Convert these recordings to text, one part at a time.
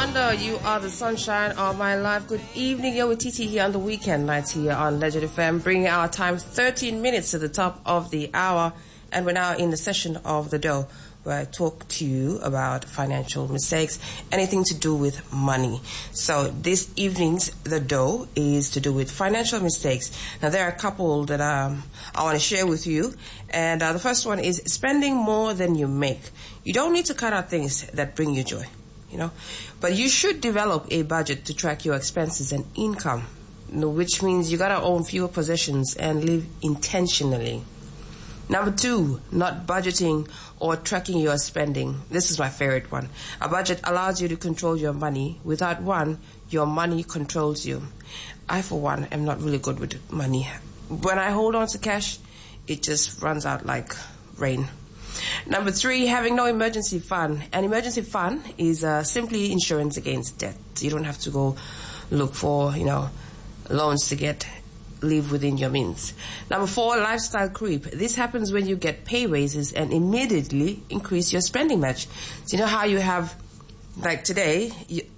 wonder you are the sunshine of my life. Good evening, you're with TT here on the weekend nights here on Legend FM, bringing our time 13 minutes to the top of the hour. And we're now in the session of The Dough, where I talk to you about financial mistakes, anything to do with money. So this evening's The Dough is to do with financial mistakes. Now there are a couple that I want to share with you. And the first one is spending more than you make. You don't need to cut out things that bring you joy, you know, but you should develop a budget to track your expenses and income, which means you gotta own fewer possessions and live intentionally. Number 2, not budgeting or tracking your spending. This is my favorite one. A budget allows you to control your money. Without one, your money controls you. I, for one, am not really good with money. When I hold on to cash, it just runs out like rain. Number 3, having no emergency fund. An emergency fund is simply insurance against debt. You don't have to go look for, loans to live within your means. Number 4, lifestyle creep. This happens when you get pay raises and immediately increase your spending match. So you know how you have, like today,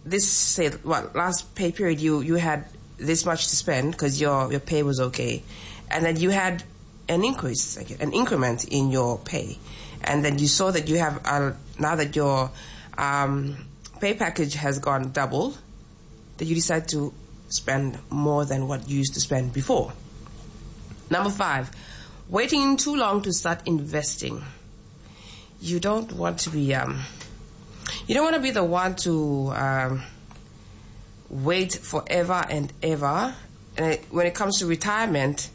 last pay period you had this much to spend because your pay was okay, and then you had an increase, like an increment in your pay. And then you saw that you have, now that your pay package has gone double, that you decide to spend more than what you used to spend before. Number 5, waiting too long to start investing. You don't want to be, the one to wait forever and ever. And when it comes to retirement,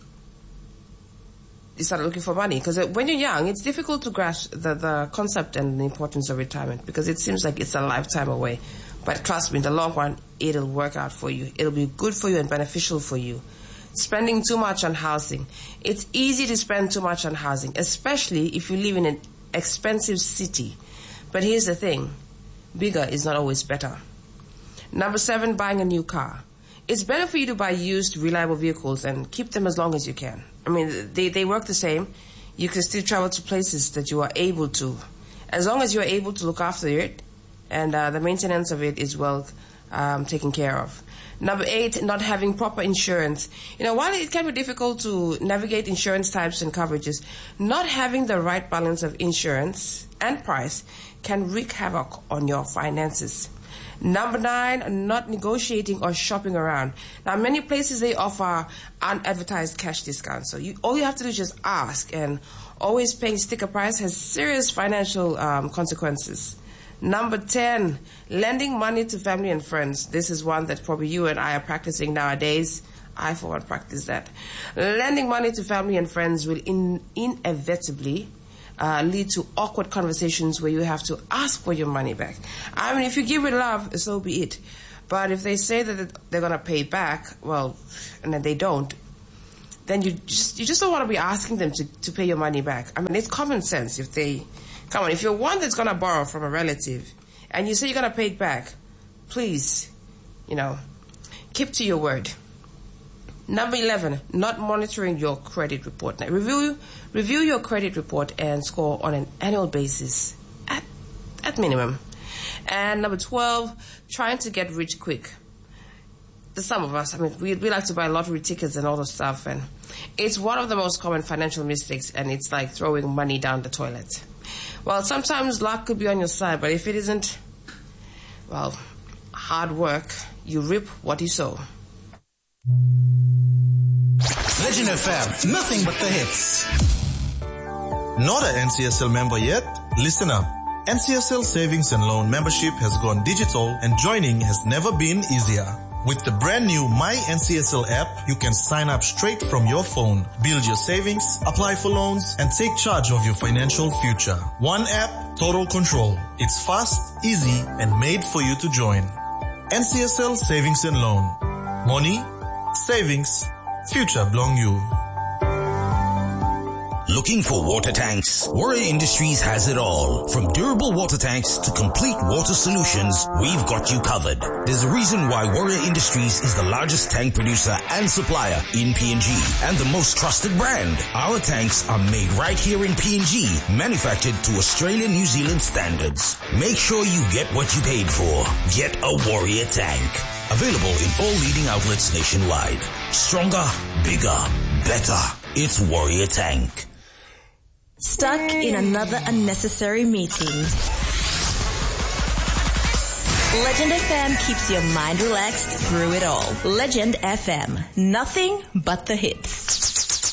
you start looking for money. Because when you're young, it's difficult to grasp the concept and the importance of retirement because it seems like it's a lifetime away. But trust me, in the long run, it'll work out for you. It'll be good for you and beneficial for you. Spending too much on housing. It's easy to spend too much on housing, especially if you live in an expensive city. But here's the thing. Bigger is not always better. Number 7, buying a new car. It's better for you to buy used, reliable vehicles and keep them as long as you can. I mean, they work the same. You can still travel to places that you are able to. As long as you are able to look after it and the maintenance of it is well taken care of. Number 8, not having proper insurance. While it can be difficult to navigate insurance types and coverages, not having the right balance of insurance and price can wreak havoc on your finances. Number 9, not negotiating or shopping around. Now, many places, they offer unadvertised cash discounts. So all you have to do is just ask, and always paying sticker price has serious financial consequences. Number 10, lending money to family and friends. This is one that probably you and I are practicing nowadays. I, for one, practice that. Lending money to family and friends will inevitably lead to awkward conversations where you have to ask for your money back. I mean, if you give it love, so be it. But if they say that they're going to pay back, well, and then they don't, then you just don't want to be asking them to pay your money back. I mean, it's common sense. If you're one that's going to borrow from a relative and you say you're going to pay it back, please, keep to your word. Number 11, not monitoring your credit report. Now, review your credit report and score on an annual basis at minimum. And number 12, trying to get rich quick. Some of us, we like to buy lottery tickets and all the stuff, and it's one of the most common financial mistakes, and it's like throwing money down the toilet. Well, sometimes luck could be on your side, but if it isn't, well, hard work, you reap what you sow. Legend FM, nothing but the hits. Not an NCSL member yet? Listen up. NCSL Savings and Loan membership has gone digital and joining has never been easier. With the brand new My NCSL app, you can sign up straight from your phone, build your savings, apply for loans, and take charge of your financial future. One app, total control. It's fast, easy, and made for you to join. NCSL Savings and Loan. Money, savings, future belong you. Looking for water tanks? Warrior Industries has it all. From durable water tanks to complete water solutions, we've got you covered. There's a reason why Warrior Industries is the largest tank producer and supplier in PNG and the most trusted brand. Our tanks are made right here in PNG, manufactured to Australian New Zealand standards. Make sure you get what you paid for. Get a Warrior tank. Available in all leading outlets nationwide. Stronger, bigger, better. It's Warrior Tank. Stuck in another unnecessary meeting. Legend FM keeps your mind relaxed through it all. Legend FM. Nothing but the hits.